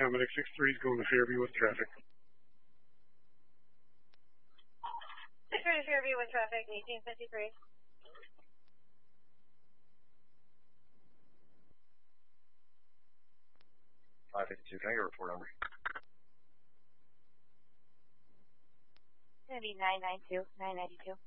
Comedic 6-3 is going to Fairview with traffic. 6-3 to Fairview with traffic, 1853. 552, can I get a report number? It's going to be 992, 992.